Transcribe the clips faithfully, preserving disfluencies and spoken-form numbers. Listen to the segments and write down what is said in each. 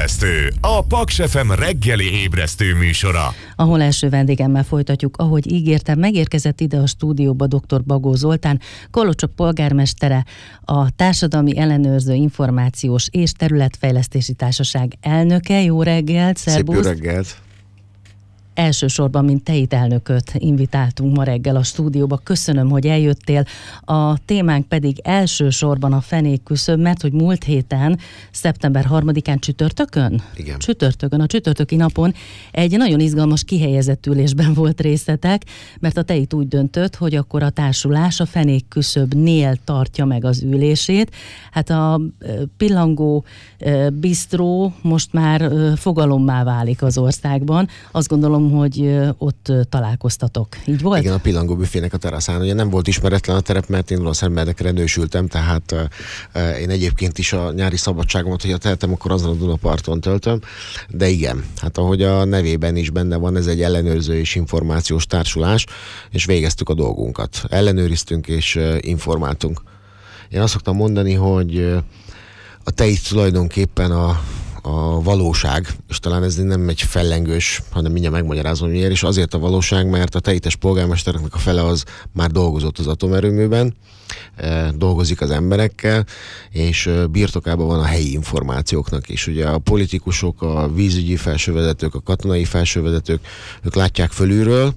Ébresztő, a Paks ef em reggeli ébresztő műsora. Ahol első vendégemmel folytatjuk, ahogy ígértem, megérkezett ide a stúdióba dr. Bagó Zoltán, Kalocsok polgármestere, a Társadalmi Ellenőrző Információs és Területfejlesztési Társaság elnöke. Jó reggelt, szerbusz! Szép jó reggelt! Elsősorban, mint teit elnököt invitáltunk ma reggel a stúdióba. Köszönöm, hogy eljöttél. A témánk pedig elsősorban a fenékküszöb, mert hogy múlt héten, szeptember harmadikán csütörtökön? Igen. Csütörtökön, a csütörtöki napon egy nagyon izgalmas kihelyezett ülésben volt részletek, mert a teit úgy döntött, hogy akkor a társulás a fenékküszöbnél tartja meg az ülését. Hát a pillangó bisztró most már fogalommá válik az országban. Azt gondolom, hogy ott találkoztatok. Így volt? Igen, a pillangó büfének a teraszán. Ugye nem volt ismeretlen a terep, mert én Dunaszermerdekre nősültem, tehát uh, én egyébként is a nyári szabadságomat, hogyha tehetem, akkor azon a Dunaparton töltöm. De igen, hát ahogy a nevében is benne van, ez egy ellenőrző és információs társulás, és végeztük a dolgunkat. Ellenőriztünk és uh, informáltunk. Én azt szoktam mondani, hogy uh, a teit tulajdonképpen a a valóság, és talán ez nem egy fellengős, hanem mindjárt megmagyarázom miért, és azért a valóság, mert a teites polgármestereknek a fele az már dolgozott az atomerőműben, dolgozik az emberekkel, és birtokában van a helyi információknak is. Ugye a politikusok, a vízügyi felsővezetők, a katonai felsővezetők, ők látják fölülről,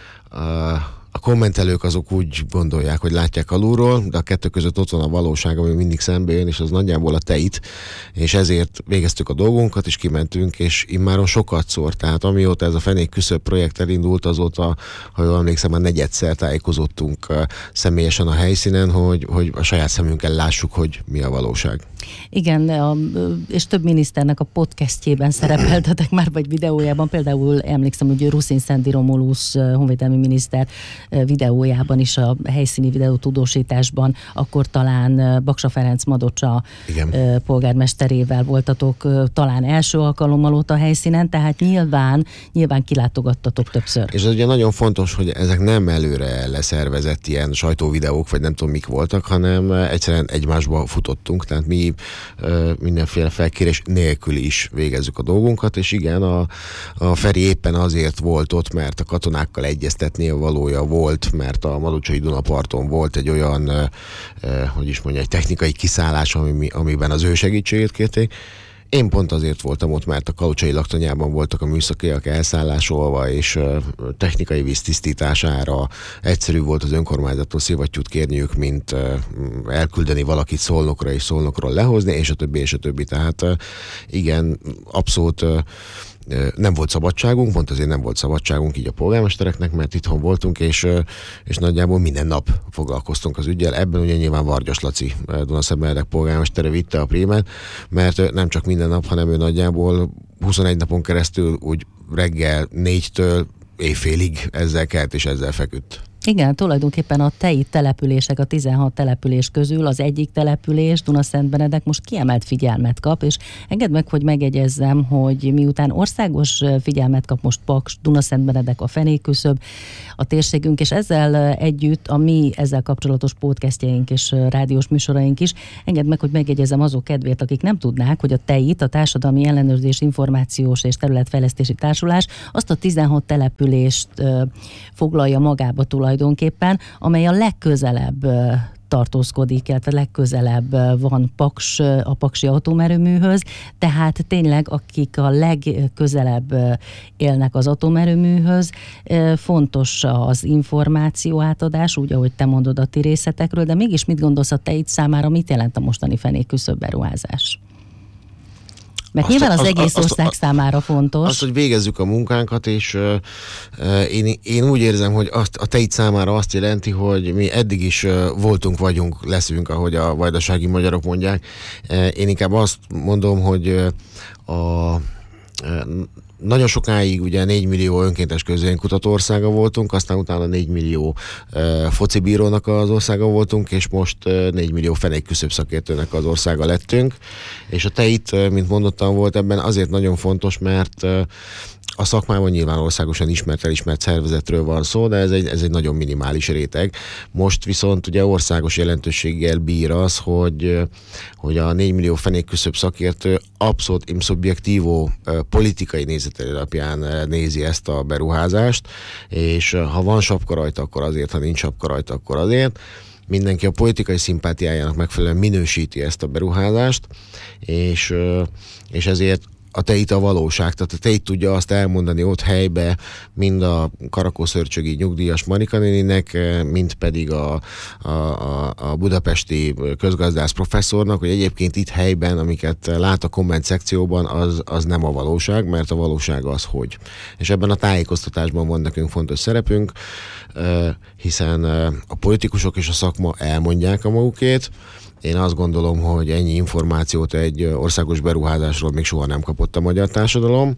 a kommentelők azok úgy gondolják, hogy látják alulról, de a kettő között ott van a valóság, ami mindig szembe jön, és az nagyjából a teit, és ezért végeztük a dolgunkat, és kimentünk, és immáron sokat szor, tehát amióta ez a fenékküszöb projekt elindult, azóta, ha jól emlékszem, már negyedszer tájékozottunk uh, személyesen a helyszínen, hogy, hogy a saját szemünkkel lássuk, hogy mi a valóság. Igen, a, és több miniszternek a podcastjében szerepeltetek már, vagy videójában, például emlékszem, hogy Ruszin Szendi Romulus honvédelmi miniszter videójában is, a helyszíni videótudósításban, akkor talán Baksa Ferenc Madocsa Igen. polgármesterével voltatok talán első alkalommal ott a helyszínen, tehát nyilván, nyilván kilátogattatok többször. És ez ugye nagyon fontos, hogy ezek nem előre leszervezett ilyen sajtóvideók, vagy nem tudom mik voltak, hanem egyszerűen egymásba futottunk, tehát mi mindenféle felkérés nélkül is végezzük a dolgunkat, és igen, a, a Feri éppen azért volt ott, mert a katonákkal egyeztetnie valója volt, mert a Madocsai Dunaparton volt egy olyan, eh, hogy is mondja, egy technikai kiszállás, ami, amiben az ő segítségét kérték. Én pont azért voltam ott, mert a Kalocsai laktanyában voltak a műszakiak elszállásolva, és uh, technikai víz tisztítására egyszerű volt az önkormányzattól szivattyút kérniük, mint uh, elküldeni valakit Szolnokra és Szolnokról lehozni, és a többi, és a többi. Tehát uh, igen, abszolút uh, nem volt szabadságunk, pont azért nem volt szabadságunk így a polgármestereknek, mert itthon voltunk, és, és nagyjából minden nap foglalkoztunk az üggyel. Ebben ugye nyilván Vargyas Laci, Dunaszermerdek polgármestere vitte a prímet, mert nem csak minden nap, hanem ő nagyjából huszonegy napon keresztül úgy reggel négytől éjfélig ezzel kelt és ezzel feküdt. Igen, tulajdonképpen a tei települések, a tizenhat település közül az egyik település, Dunaszentbenedek most kiemelt figyelmet kap, és engedd meg, hogy megjegyezzem, hogy miután országos figyelmet kap most Paks, Dunaszentbenedek, a fenékküszöb, a térségünk, és ezzel együtt a mi ezzel kapcsolatos podcastjaink és rádiós műsoraink is, engedd meg, hogy megjegyezzem azok kedvéért, akik nem tudnák, hogy a teit, a Társadalmi Ellenőrzés Információs és Területfejlesztési Társulás azt a tizenhat települést foglalja magába tulajdonképpen, amely a legközelebb tartózkodik, illetve legközelebb van Paks, a paksi atomerőműhöz, tehát tényleg akik a legközelebb élnek az atomerőműhöz, fontos az információ átadás, úgy, ahogy te mondod a ti részletekről, de mégis mit gondolsz a teit számára, mit jelent a mostani fenékküszöb beruházás? Mert azt, nyilván az, az egész azt, ország azt, számára fontos. Azt, hogy végezzük a munkánkat, és uh, én, én úgy érzem, hogy azt, a teit számára azt jelenti, hogy mi eddig is uh, voltunk, vagyunk, leszünk, ahogy a vajdasági magyarok mondják. Uh, én inkább azt mondom, hogy uh, a uh, nagyon sokáig ugye négy millió önkéntes közvéleménykutató országa voltunk, aztán utána négy millió uh, focibírónak az országa voltunk, és most uh, négy millió fenékküszöb szakértőnek az országa lettünk. És a teit, uh, mint mondottam, volt ebben azért nagyon fontos, mert uh, A szakmában nyilván országosan ismert, elismert szervezetről van szó, de ez egy, ez egy nagyon minimális réteg. Most viszont ugye országos jelentőséggel bír az, hogy, hogy a négy millió fenékküszöbb szakértő abszolút im subjektívo politikai nézetei alapján nézi ezt a beruházást, és ha van sapka rajta, akkor azért, ha nincs sapka rajta, akkor azért. Mindenki a politikai szimpátiájának megfelelően minősíti ezt a beruházást, és, és ezért a teit a valóság, tehát a teit tudja azt elmondani ott helybe, mind a karakószörcsögi nyugdíjas Marika néninek, mind pedig a, a, a, a budapesti közgazdász professzornak, hogy egyébként itt helyben, amiket lát a komment szekcióban, az, az nem a valóság, mert a valóság az, hogy. És ebben a tájékoztatásban van nekünk fontos szerepünk, hiszen a politikusok és a szakma elmondják a magukét. Én azt gondolom, hogy ennyi információt egy országos beruházásról még soha nem kapott a magyar társadalom,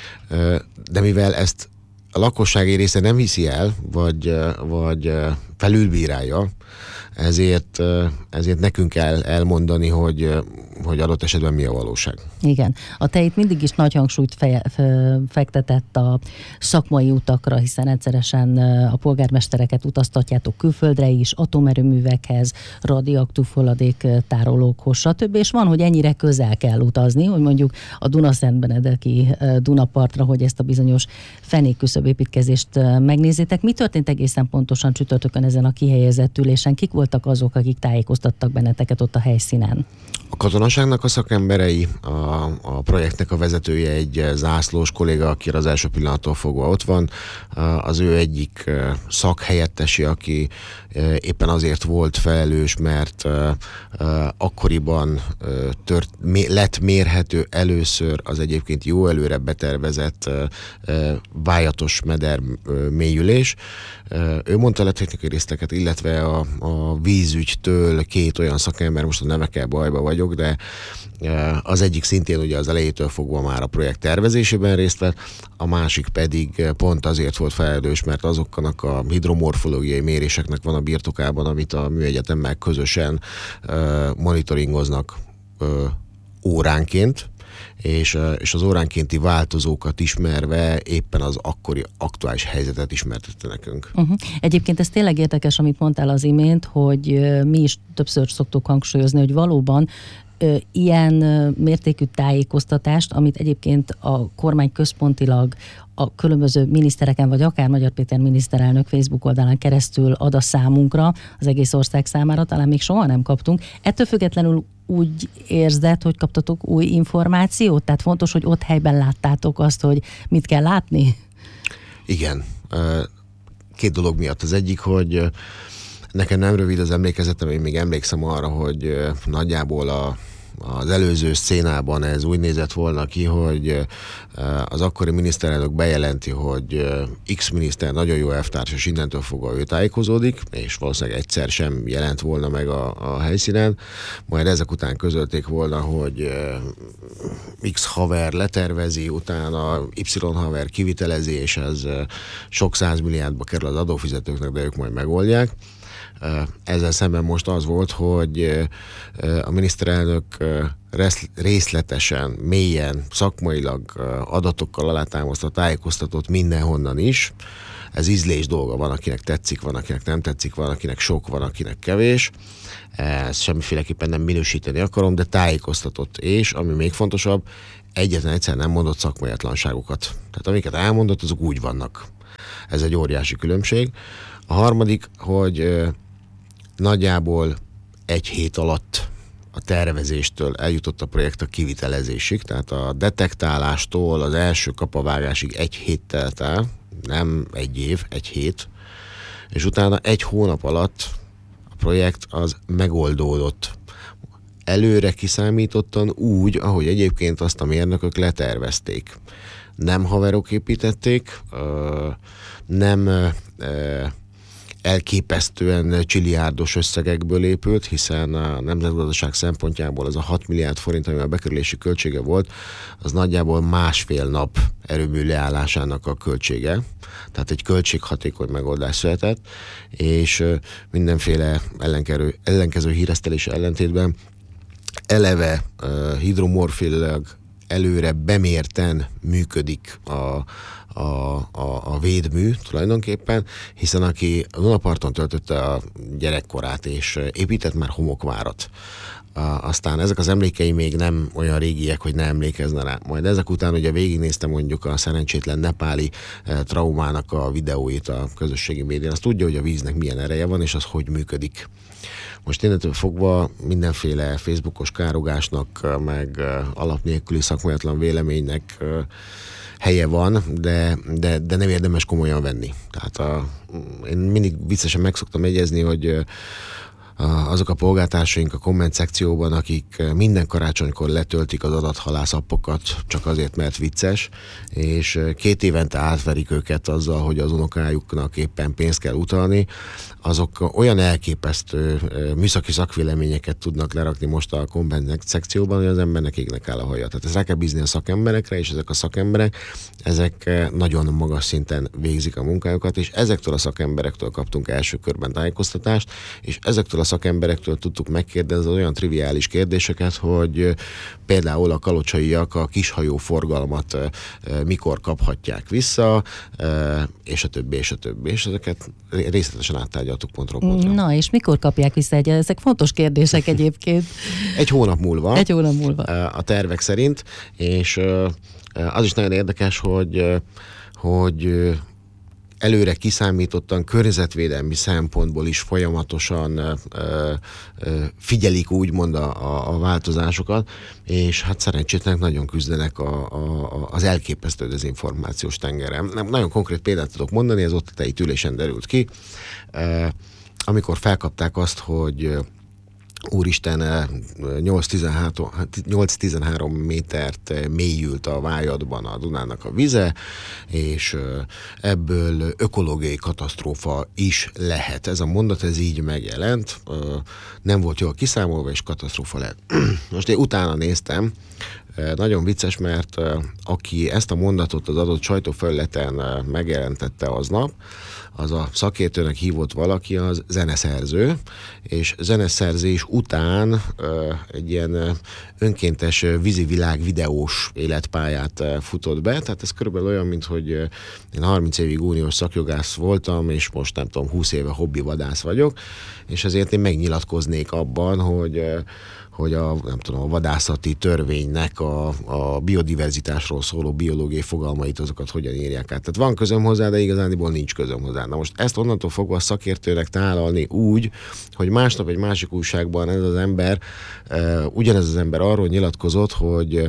de mivel ezt a lakossági része nem hiszi el, vagy, vagy felülbírálja, ezért, ezért nekünk kell elmondani, hogy, hogy adott esetben mi a valóság. Igen. A teit mindig is nagy hangsúlyt feje, fe, fektetett a szakmai utakra, hiszen egyszeresen a polgármestereket utaztatjátok külföldre is, atomerőművekhez, radioaktív hulladék tárolókhoz, stb. És van, hogy ennyire közel kell utazni, hogy mondjuk a Dunaszentbenedeki Dunapartra, hogy ezt a bizonyos fenékküszöbb építkezést megnézzétek. Mi történt egészen pontosan csütörtökön ezen a kihelyezett ülésen? Kik voltak azok, akik tájékoztattak benneteket ott a helyszínen? A katonaságnak a szakemberei, a, a projektnek a vezetője egy zászlós kolléga, aki az első pillanattól fogva ott van, az ő egyik szakhelyettesi, aki éppen azért volt felelős, mert akkoriban tört, lett mérhető először az egyébként jó előre betervezett vájatos meder mélyülés. Ő mondta le technikai részleteket, illetve a, a vízügytől két olyan szakember, most a nevekkel bajba vagyok, de az egyik szintén ugye az elejétől fogva már a projekt tervezésében részt vett, a másik pedig pont azért volt felelős, mert azoknak a hidromorfológiai méréseknek van a birtokában, amit a műegyetemmel közösen monitoringoznak óránként, és, és az óránkénti változókat ismerve éppen az akkori aktuális helyzetet ismertette nekünk. Uh-huh. Egyébként ez tényleg érdekes, amit mondtál az imént, hogy mi is többször szoktuk hangsúlyozni, hogy valóban ö, ilyen mértékű tájékoztatást, amit egyébként a kormány központilag a különböző minisztereken, vagy akár Magyar Péter miniszterelnök Facebook oldalán keresztül ad a számunkra, az egész ország számára, talán még soha nem kaptunk. Ettől függetlenül úgy érzed, hogy kaptatok új információt? Tehát fontos, hogy ott helyben láttátok azt, hogy mit kell látni? Igen. Két dolog miatt. Az egyik, hogy nekem nem rövid az emlékezetem, én még emlékszem arra, hogy nagyjából a az előző szénában ez úgy nézett volna ki, hogy az akkori miniszterelnök bejelenti, hogy X miniszter nagyon jó elvtárs, és innentől fogva ő tájékozódik, és valószínűleg egyszer sem jelent volna meg a, a helyszínen. Majd ezek után közölték volna, hogy X haver letervezi, utána Y haver kivitelezi, és ez sok százmilliárdba kerül az adófizetőknek, de ők majd megoldják. Ezzel szemben most az volt, hogy a miniszterelnök részletesen, mélyen, szakmailag adatokkal alátámasztva tájékoztatott mindenhonnan is. Ez ízlés dolga, van, akinek tetszik, van, akinek nem tetszik, van, akinek sok, van, akinek kevés. Ezt semmiféleképpen nem minősíteni akarom, de tájékoztatott, és ami még fontosabb, egyetlen egyszer nem mondott szakmaiatlanságokat. Tehát amiket elmondott, azok úgy vannak. Ez egy óriási különbség. A harmadik, hogy nagyjából egy hét alatt a tervezéstől eljutott a projekt a kivitelezésig, tehát a detektálástól az első kapavágásig egy hét telt el, nem egy év, egy hét, és utána egy hónap alatt a projekt az megoldódott. Előre kiszámítottan úgy, ahogy egyébként azt a mérnökök letervezték. Nem haverok építették, nem elképesztően csiliárdos összegekből épült, hiszen a nemzetgazdaság szempontjából az a hat milliárd forint, ami a bekerülési költsége volt, az nagyjából másfél nap erőmű leállásának a költsége. Tehát egy költséghatékony megoldás született, és mindenféle ellenkező, ellenkező híresztelés ellentétben eleve uh, hidromorfilag előre bemérten működik a, a, a, a védmű tulajdonképpen, hiszen aki a Dunaparton töltötte a gyerekkorát és épített már homokvárat, aztán ezek az emlékei még nem olyan régiek, hogy ne emlékezne rá. Majd ezek után ugye végignéztem mondjuk a szerencsétlen nepáli traumának a videóit a közösségi médián, azt tudja, hogy a víznek milyen ereje van, és az hogy működik. Most innentől fogva mindenféle Facebookos károgásnak, meg alap nélküli szakmaiatlan véleménynek helye van, de, de, de nem érdemes komolyan venni. Tehát a, én mindig viccesen meg szoktam egyezni, hogy azok a polgártársaink a komment szekcióban, akik minden karácsonykor letöltik az adathalász appokat csak azért, mert vicces, és két évente átverik őket azzal, hogy az unokájuknak éppen pénzt kell utalni, azok olyan elképesztő műszaki szakvéleményeket tudnak lerakni most a komment szekcióban, hogy az embernek égnek áll a haja. Tehát ezt rá kell bízni a szakemberekre, és ezek a szakemberek, ezek nagyon magas szinten végzik a munkájukat, és ezektől a szakemberektől kaptunk első körben tájékoztatást, és ezektől a szakemberektől tudtuk megkérdezni olyan triviális kérdéseket, hogy például a kalocsaiak a kishajó forgalmat mikor kaphatják vissza, és a többi, és a többi, és ezeket részletesen áttárgyaltuk pontról pontra. Na, és mikor kapják vissza? Egy, ezek fontos kérdések egyébként. Egy hónap múlva. Egy hónap múlva. A tervek szerint, és az is nagyon érdekes, hogy, hogy előre kiszámítottan környezetvédelmi szempontból is folyamatosan ö, ö, figyelik úgymond a, a változásokat, és hát szerencsétlenek nagyon küzdenek a, a, az elképesztő dezinformációs tengeren. Nem, nagyon konkrét példát tudok mondani, ez ott a tei ülésen derült ki, ö, amikor felkapták azt, hogy úristen, nyolc tizenhárom métert mélyült a vályadban a Dunának a vize, és ebből ökológiai katasztrófa is lehet. Ez a mondat, ez így megjelent, nem volt jól kiszámolva, és katasztrófa lehet. Most én utána néztem, nagyon vicces, mert aki ezt a mondatot az adott sajtófelületen megjelentette aznap, az a szakértőnek hívott valaki, az zeneszerző, és zeneszerzés után ö, egy ilyen ö, önkéntes ö, vízivilág videós életpályát ö, futott be, tehát ez körülbelül olyan, mint hogy ö, én harminc évig uniós szakjogász voltam, és most nem tudom, húsz éve hobbi vadász vagyok, és ezért én megnyilatkoznék abban, hogy ö, hogy a, nem tudom, a vadászati törvénynek a, a biodiverzitásról szóló biológiai fogalmait, azokat hogyan írják át. Tehát van közöm hozzá, de igazániból nincs közöm hozzá. Na most ezt onnantól fogva a szakértőnek tálalni úgy, hogy másnap egy másik újságban ez az ember, uh, ugyanez az ember arról nyilatkozott, hogy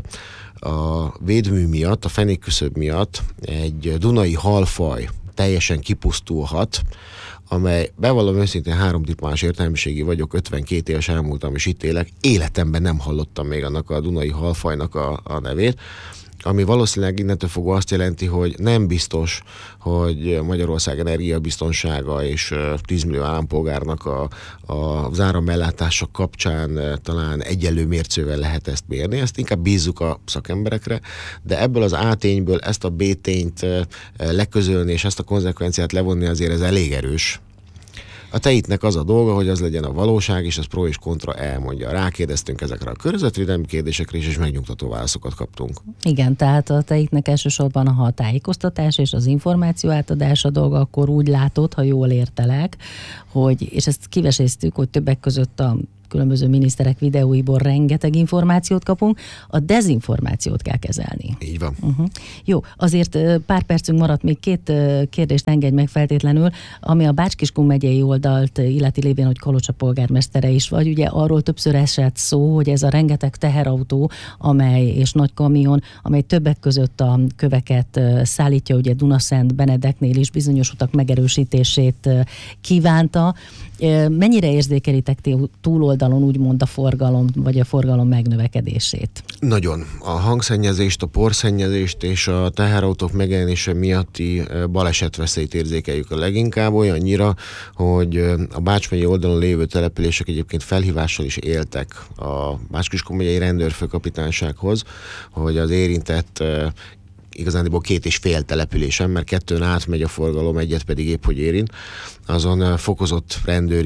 a védmű miatt, a fenékküszöb miatt egy dunai halfaj teljesen kipusztulhat, amely, bevallom őszintén, háromdiplomás értelmiségi vagyok, ötvenkét éves elmúltam, és itt élek, életemben nem hallottam még annak a dunai halfajnak a, a nevét, ami valószínűleg innentől fogva azt jelenti, hogy nem biztos, hogy Magyarország energiabiztonsága és tíz millió állampolgárnak a, a, az áramellátása kapcsán talán egyenlő mércővel lehet ezt mérni, ezt inkább bízzuk a szakemberekre, de ebből az A tényből ezt a B tényt leközölni és ezt a konzekvenciát levonni azért ez elég erős. A teitnek az a dolga, hogy az legyen a valóság, és ez pro és kontra elmondja. Rákérdeztünk ezekre a környezetvédelmi kérdésekre is, és megnyugtató válaszokat kaptunk. Igen, tehát a teitnek elsősorban a tájékoztatás és az információ átadás a dolga, akkor úgy látod, ha jól értelek, hogy, és ezt kiveséztük, hogy többek között a különböző miniszterek videóiból rengeteg információt kapunk, a dezinformációt kell kezelni. Így van. Uh-huh. Jó, azért pár percünk maradt, még két kérdést engedj meg feltétlenül, ami a Bács-Kiskun megyei oldalt illeti, lévén, hogy Kalocsa polgármestere is vagy, ugye arról többször esett szó, hogy ez a rengeteg teherautó, amely és nagy kamion, amely többek között a köveket szállítja, ugye Dunaszent Benedeknél is bizonyos utak megerősítését kívánta. Mennyire érzékelitek túloldalon úgymond a forgalom, vagy a forgalom megnövekedését? Nagyon. A hangszennyezést, a porszennyezést és a teherautók megjelenése miatti balesetveszélyt érzékeljük a leginkább, olyannyira, hogy a Bács megyei oldalon lévő települések egyébként felhívással is éltek a Bács-Kiskun megyei rendőrfőkapitánysághoz, hogy az érintett igazániból két és fél településen, mert kettőn átmegy a forgalom, egyet pedig épp hogy érint, azon fokozott rendőri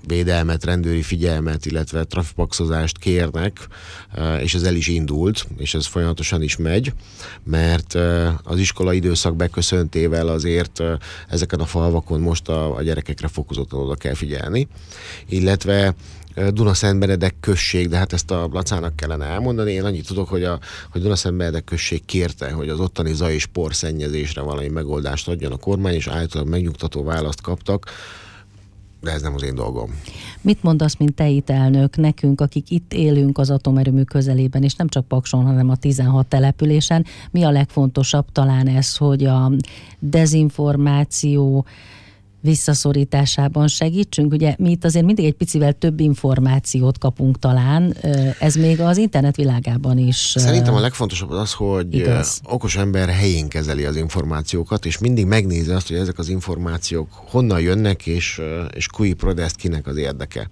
védelmet, rendőri figyelmet, illetve trafipaxozást kérnek, és ez el is indult, és ez folyamatosan is megy, mert az iskola időszak beköszöntével azért ezeken a falvakon most a, a gyerekekre fokozottan oda kell figyelni, illetve Dunaszentbenedek község, de hát ezt a Lacának kellene elmondani. Én annyit tudok, hogy a hogy Dunaszentbenedek község kérte, hogy az ottani zaj- és porszennyezésre valami megoldást adjon a kormány, és általában megnyugtató választ kaptak, de ez nem az én dolgom. Mit mondasz, mint te itt elnök, nekünk, akik itt élünk az atomerőmű közelében, és nem csak Pakson, hanem a tizenhat településen? Mi a legfontosabb? Talán ez, hogy a dezinformáció visszaszorításában segítsünk. Ugye mi itt azért mindig egy picivel több információt kapunk talán, ez még az internet világában is. Szerintem a legfontosabb az, hogy igaz. Okos ember helyén kezeli az információkat, és mindig megnézi azt, hogy ezek az információk honnan jönnek, és, és cui prodest, kinek az érdeke.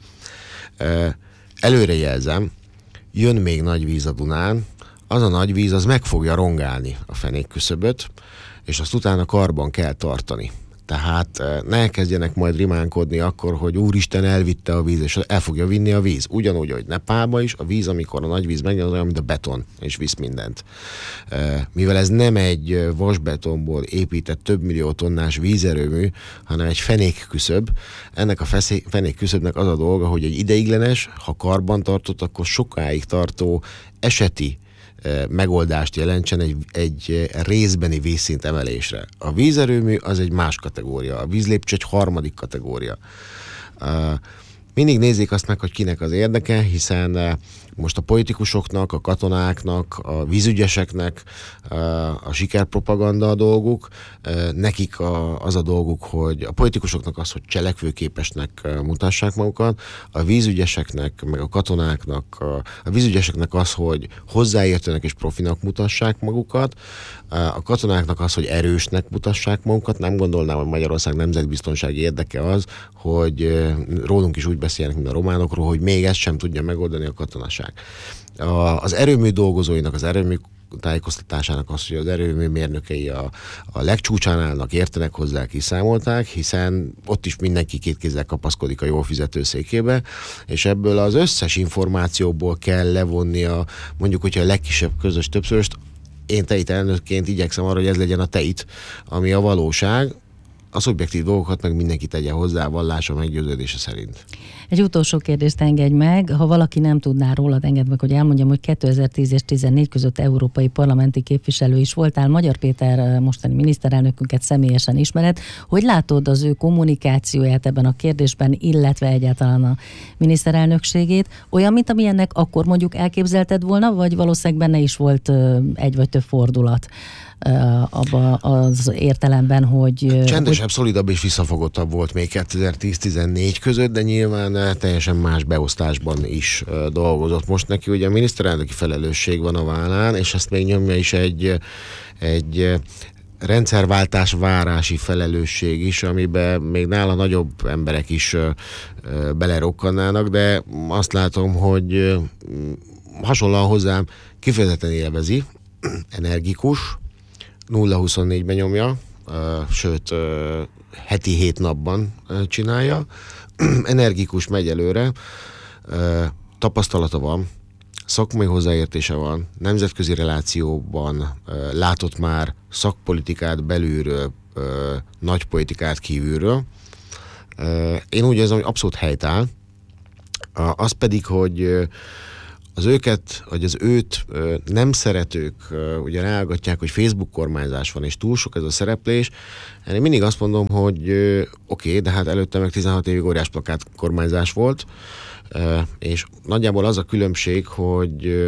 Előrejelzem, jön még nagy víz a Dunán, az a nagy víz, az meg fogja rongálni a fenékküszöböt, és azt utána karban kell tartani. Tehát ne elkezdjenek majd rimánkodni akkor, hogy úristen elvitte a víz, és el fogja vinni a víz. Ugyanúgy, hogy Nepálba is, a víz, amikor a nagy víz megjön, olyan, mint a beton, és visz mindent. Mivel ez nem egy vasbetonból épített több millió tonnás vízerőmű, hanem egy fenékküszöb, ennek a fenékküszöbnek az a dolga, hogy egy ideiglenes, ha karban tartott, akkor sokáig tartó eseti megoldást jelentsen egy, egy részbeni vízszint emelésre. A vízerőmű az egy más kategória, a vízlépcső egy harmadik kategória. Mindig nézzék azt meg, hogy kinek az érdeke, hiszen most a politikusoknak, a katonáknak, a vízügyeseknek a sikerpropaganda a dolguk, nekik a, az a dolguk, hogy a politikusoknak az, hogy cselekvőképesnek mutassák magukat, a vízügyeseknek, meg a katonáknak, a, a vízügyeseknek az, hogy hozzáértőnek és profinak mutassák magukat, a katonáknak az, hogy erősnek mutassák magukat. Nem gondolnám, hogy Magyarország nemzetbiztonsági érdeke az, hogy rólunk is úgy beszélnek, mint a románokról, hogy még ezt sem tudja megoldani a katonaság. A, az erőmű dolgozóinak, az erőmű tájékoztatásának az, hogy az erőmű mérnökei a, a legcsúcsán állnak, értenek hozzá, kiszámolták, hiszen ott is mindenki két kézzel kapaszkodik a jól fizető székébe, és ebből az összes információból kell levonni a, mondjuk, hogyha a legkisebb közös többszöröst. Én teit elnökként igyekszem arra, hogy ez legyen a teit, ami a valóság, a szubjektív dolgokat meg mindenki tegye hozzá vallása meggyőződése szerint. Egy utolsó kérdést engedj meg, ha valaki nem tudná rólad, engedd meg, hogy elmondjam, hogy kétezer-tíz és tizennégy között európai parlamenti képviselő is voltál, Magyar Péter mostani miniszterelnökünket személyesen ismered. Hogy látod az ő kommunikációját ebben a kérdésben, illetve egyáltalán a miniszterelnökségét? Olyan, mint amilyennek akkor mondjuk elképzelted volna, vagy valószínűleg benne is volt egy vagy több fordulat abban az értelemben, hogy... Csendesebb, hogy... szolidabb és visszafogottabb volt még kétezer-tíz-tizennégy között, de nyilván teljesen más beosztásban is dolgozott. Most neki ugye a miniszterelnöki felelősség van a vállán, és ezt még nyomja is egy, egy rendszerváltás várási felelősség is, amiben még nála nagyobb emberek is belerokkannának, de azt látom, hogy hasonlóan hozzám kifejezetten élvezi, energikus, nulla huszonnégyben nyomja, sőt, heti hét napban csinálja, energikus, megy előre, tapasztalata van, szakmai hozzáértése van, nemzetközi relációban látott már szakpolitikát belülről, nagy politikát kívülről. Én úgy érzem, hogy abszolút helytáll. Az pedig, hogy az őket, vagy az őt nem szeretők ugye rágatják, hogy Facebook kormányzás van, és túl sok ez a szereplés. Én mindig azt mondom, hogy oké, okay, de hát előtte meg tizenhat évig óriás plakát kormányzás volt, és nagyjából az a különbség, hogy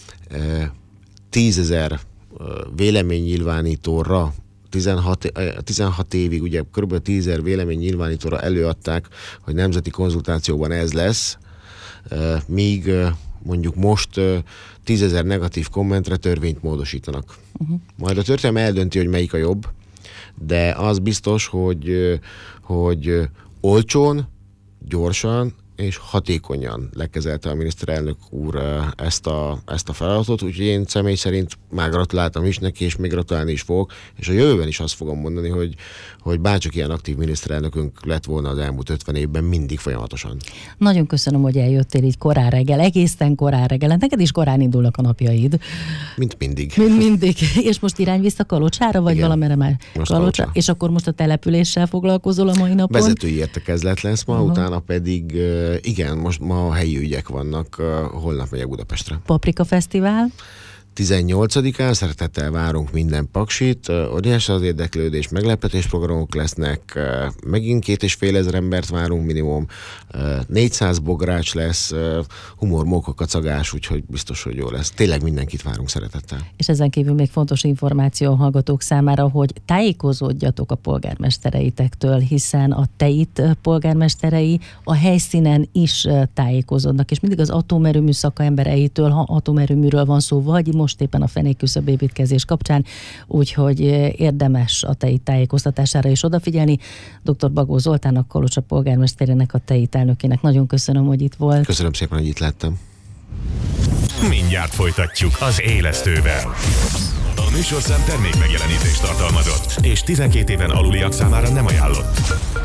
tízezer véleménynyilvánítóra tizenhat, tizenhat évig, ugye kb. tízezer véleménynyilvánítóra előadták, hogy nemzeti konzultációban ez lesz, míg mondjuk most tízezer negatív kommentre törvényt módosítanak. Uh-huh. Majd a történelem eldönti, hogy melyik a jobb, de az biztos, hogy, hogy olcsón, gyorsan és hatékonyan lekezelte a miniszterelnök úr ezt a, ezt a feladatot, úgyhogy én személy szerint már gratuláltam is neki, és még gratulálni is fogok, és a jövőben is azt fogom mondani, hogy, hogy bárcsak ilyen aktív miniszterelnökünk lett volna az elmúlt ötven évben, mindig folyamatosan. Nagyon köszönöm, hogy eljöttél így korán reggel, egészen korán reggel. Neked is korán indulnak a napjaid. Mint mindig. Mint mindig. És most irány vissza Kalocsára, vagy Igen, valamire már Kalocsa. Kalocsa? És akkor most a településsel foglalkozol a mai napon? Vezetői értekezlet lesz ma, uh-huh. utána pedig igen, most ma a helyi ügyek vannak, holnap megyek Budapestre. Paprika Fesztivál? tizennyolcadikán szeretettel várunk minden paksit, óriási az érdeklődés, meglepetésprogramok lesznek, megint két és fél ezer embert várunk minimum, négyszáz bogrács lesz, humor, móka, kacagás, úgyhogy biztos, hogy jó lesz. Tényleg mindenkit várunk szeretettel. És ezen kívül még fontos információ a hallgatók számára, hogy tájékozódjatok a polgármestereitektől, hiszen a teit polgármesterei a helyszínen is tájékozódnak, és mindig az atomerőmű szakembereitől, ha atomerőműről van szó, vagy most éppen a fenékküszöb építkezés kapcsán, úgyhogy érdemes a teit tájékoztatására is odafigyelni. dr. Bagó Zoltánnak, Kalocsa polgármesterének, a teit elnökének nagyon köszönöm, hogy itt volt. Köszönöm szépen, hogy itt lettem. Mindjárt folytatjuk az Élesztővel. A műsorszám termék megjelenítést tartalmazott, és tizenkét éven aluliak számára nem ajánlott.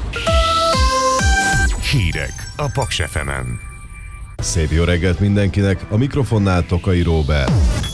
Hírek a Paks ef emen. Szép jó reggelt mindenkinek, a mikrofonnál Tokai Róbert.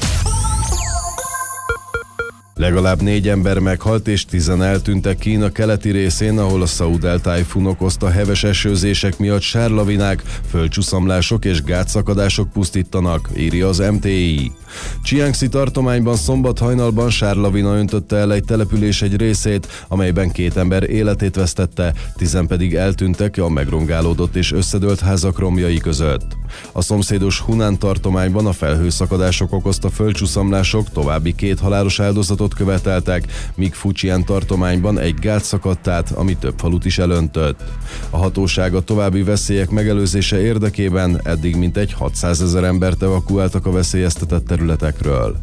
Legalább négy ember meghalt és tizen eltűntek Kína keleti részén, ahol a Szaúd-El tájfun okozta heves esőzések miatt sárlavinák, földcsúszamlások és gátszakadások pusztítanak, írja az em té i. Jiangxi tartományban szombat hajnalban sárlavina öntötte el egy település egy részét, amelyben két ember életét vesztette, tizen pedig eltűntek a megrongálódott és összedőlt házak romjai között. A szomszédos Hunan tartományban a felhőszakadások okozta földcsúszamlások további két halálos áldozatot követeltek, míg Fujian tartományban egy gát szakadt át, ami több falut is elöntött. A hatóság a további veszélyek megelőzése érdekében eddig mintegy hatszázezer embert evakuáltak a veszélyeztetett területekről.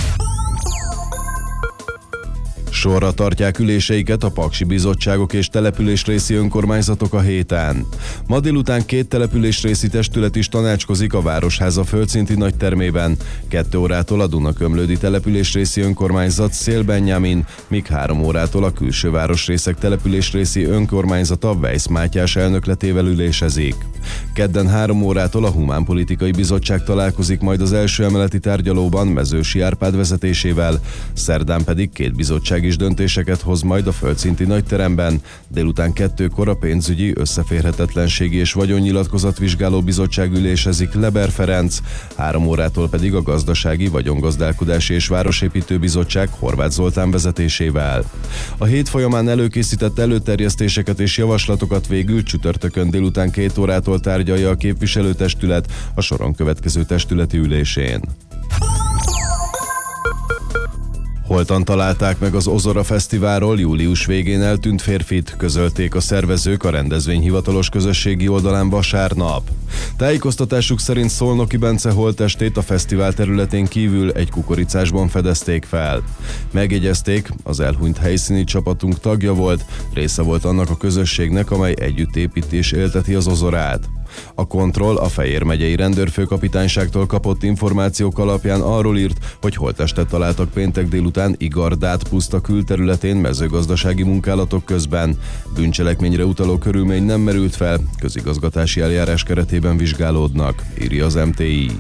Sorra tartják üléseiket a paksi bizottságok és településrészi önkormányzatok a héten. Ma délután két településrészi testület is tanácskozik a Városháza földszinti nagytermében. Kettő órától a Dunakömlődi településrészi önkormányzat Szél-Benjamin, míg három órától a külső városrészek településrészi önkormányzata Weisz Mátyás elnökletével ülésezik. Kedden három órától a Humánpolitikai Bizottság találkozik majd az első emeleti tárgyalóban Mezősi Árpád vezetésével, szerdán pedig két bizottság is döntéseket hoz majd a földszinti nagyteremben, délután kettőkor a pénzügyi, összeférhetetlenségi és vagyonnyilatkozatvizsgáló bizottság ülésezik Leber Ferenc, három órától pedig a gazdasági, vagyongazdálkodási és városépítő bizottság Horváth Zoltán vezetésével. A hét folyamán előkészített előterjesztéseket és javaslatokat végül csütörtökön délután két órától tárgyalja a képviselőtestület a soron következő testületi ülésén. Holtan találták meg az Ozora Fesztiválról július végén eltűnt férfit, közölték a szervezők a rendezvény hivatalos közösségi oldalán vasárnap. Tájékoztatásuk szerint Szolnoki Bence holttestét a fesztivál területén kívül egy kukoricásban fedezték fel. Megjegyezték, az elhunyt helyszíni csapatunk tagja volt, része volt annak a közösségnek, amely együtt építi és élteti az Ozorát. A Kontroll a Fejér megyei rendőrfőkapitányságtól kapott információk alapján arról írt, hogy holttestet találtak péntek délután Igardát puszta külterületén mezőgazdasági munkálatok közben. Bűncselekményre utaló körülmény nem merült fel, közigazgatási eljárás keretében vizsgálódnak, írja az em té i.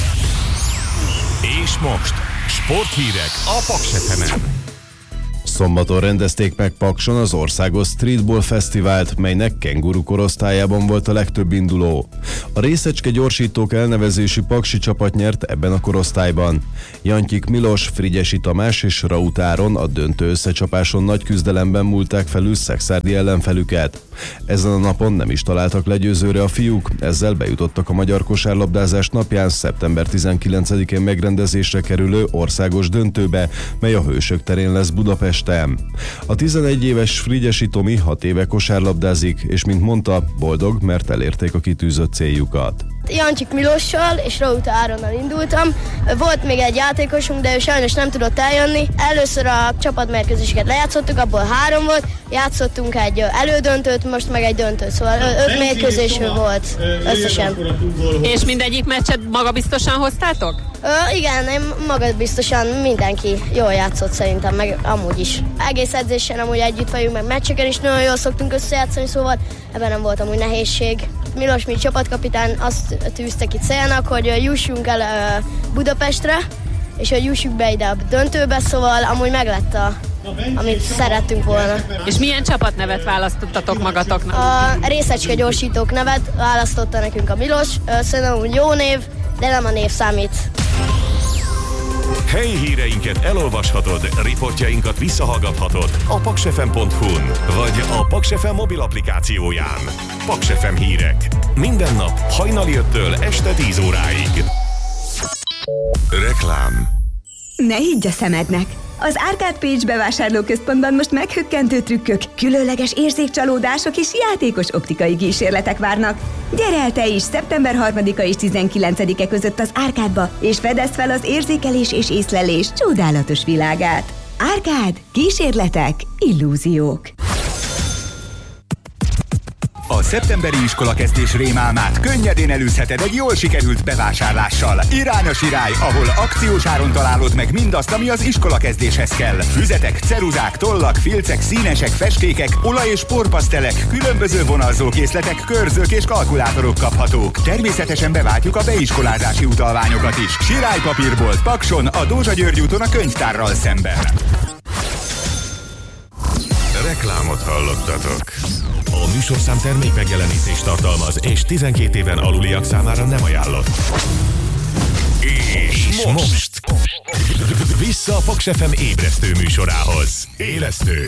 És most sporthírek a Paks ef emen. Szombaton rendezték meg Pakson az országos Streetball Fesztivált, melynek kenguru korosztályában volt a legtöbb induló. A Részecske gyorsítók elnevezésű paksi csapat nyert ebben a korosztályban. Jantyik Milos, Frigyesi Tamás és Raut Áron a döntő összecsapáson nagy küzdelemben múlták felül szekszárdi ellenfelüket. Ezen a napon nem is találtak legyőzőre a fiúk, ezzel bejutottak a magyar kosárlabdázás napján szeptember tizenkilencedikén megrendezésre kerülő országos döntőbe, mely a Hősök terén lesz Budapesten. A tizenegy éves Frigyesi Tomi hat éve kosárlabdázik, és mint mondta, boldog, mert elérték a kitűzött céljukat. Jancsik Milossal és Rauta Áronnal indultam. Volt még egy játékosunk, de ő sajnos nem tudott eljönni. Először a csapatmérkőzéseket lejátszottuk, abból három volt. Játszottunk egy elődöntőt, most meg egy döntőt, szóval öt mérkőzés volt összesen. És mindegyik meccset magabiztosan hoztátok? Ö, igen, én magabiztosan mindenki jól játszott szerintem, meg amúgy is. Egész edzésen amúgy együtt vagyunk, meg meccseken is nagyon jól szoktunk összejátszani, szóval ebben nem volt amúgy nehézség. Milos, mint csapatkapitány, azt tűzte ki célnak, hogy jussunk el Budapestre, és hogy jussuk be ide a döntőbe, szóval amúgy meglett a, amit szerettünk volna. És milyen csapatnevet választottatok magatoknak? A részecske gyorsítók nevet választotta nekünk a Milos, szerintem úgy jó név, de nem a név számít. Helyi híreinket elolvashatod, riportjainkat visszahallgathatod a paksefem pont hu-n, vagy a Paks ef em mobil applikációján. Paks ef em hírek. Minden nap hajnali öttől este tíz óráig. Reklám. Ne higgy a szemednek! Az Arcade Page bevásárlóközpontban most meghökkentő trükkök, különleges érzékcsalódások és játékos optikai kísérletek várnak. Gyere el te is szeptember harmadika és tizenkilencedike között az Arcade-ba, és fedezd fel az érzékelés és észlelés csodálatos világát. Arcade. Kísérletek, illúziók. A szeptemberi iskolakezdés rémálmát könnyedén elűzheted egy jól sikerült bevásárlással. Irány a Sirály, ahol akciós áron találod meg mindazt, ami az iskolakezdéshez kell. Füzetek, ceruzák, tollak, filcek, színesek, festékek, olaj- és porpasztelek, különböző vonalzókészletek, körzők és kalkulátorok kaphatók. Természetesen beváltjuk a beiskolázási utalványokat is. Sirály papírbolt Pakson, a Dózsa György úton a könyvtárral szemben. Reklámot hallottatok. A műsorszám termék megjelenítést tartalmaz, és tizenkét éven aluliak számára nem ajánlott. És, és most, most vissza a Paks ef em ébresztő műsorához. Élesztő,